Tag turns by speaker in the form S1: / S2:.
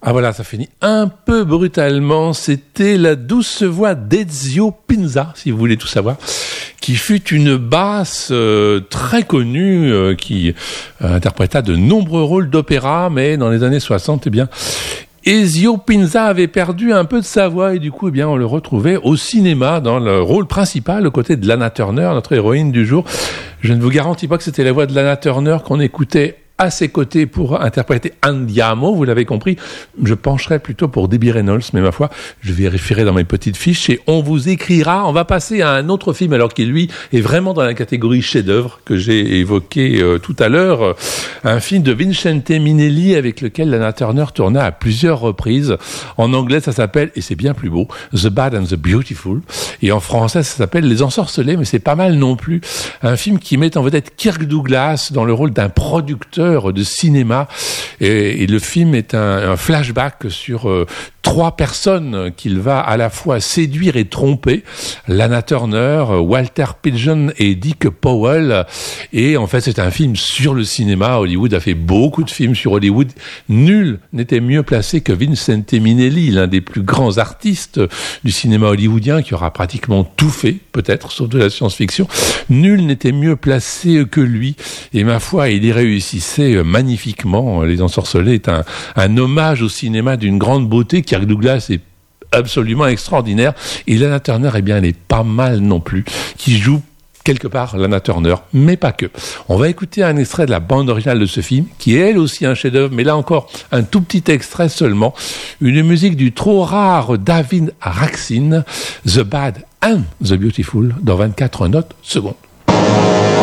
S1: Ah voilà, ça finit un peu brutalement. C'était la douce voix d'Ezio Pinza, si vous voulez tout savoir, qui fut une basse très connue, qui interpréta de nombreux rôles d'opéra, mais dans les années 60, eh bien, Ezio Pinza avait perdu un peu de sa voix et du coup, eh bien, on le retrouvait au cinéma dans le rôle principal, aux côtés de Lana Turner, notre héroïne du jour. Je ne vous garantis pas que c'était la voix de Lana Turner qu'on écoutait à ses côtés pour interpréter Andiamo, vous l'avez compris. Je pencherais plutôt pour Debbie Reynolds, mais ma foi, je vérifierai dans mes petites fiches et on vous écrira. On va passer à un autre film, alors qu'il, lui, est vraiment dans la catégorie chef-d'œuvre que j'ai évoqué tout à l'heure. Un film de Vincente Minnelli avec lequel Lana Turner tourna à plusieurs reprises. En anglais, ça s'appelle, et c'est bien plus beau, The Bad and the Beautiful. Et en français, ça s'appelle Les Ensorcelés, mais c'est pas mal non plus. Un film qui met en vedette Kirk Douglas dans le rôle d'un producteur de cinéma, et le film est un flashback sur trois personnes qu'il va à la fois séduire et tromper: Lana Turner, Walter Pidgeon et Dick Powell. Et en fait, c'est un film sur le cinéma. Hollywood a fait beaucoup de films sur Hollywood. Nul n'était mieux placé que Vincente Minnelli, l'un des plus grands artistes du cinéma hollywoodien, qui aura pratiquement tout fait, peut-être, sauf de la science-fiction. Nul n'était mieux placé que lui. Et ma foi, il y réussissait magnifiquement. Les Ensorcelés est un hommage au cinéma d'une grande beauté. Kirk Douglas est absolument extraordinaire. Et Lana Turner, eh bien, elle est pas mal non plus, qui joue quelque part Lana Turner, mais pas que. On va écouter un extrait de la bande originale de ce film, qui est elle aussi un chef-d'œuvre, mais là encore, un tout petit extrait seulement. Une musique du trop rare David Raksin, The Bad and the Beautiful, dans 24 notes secondes.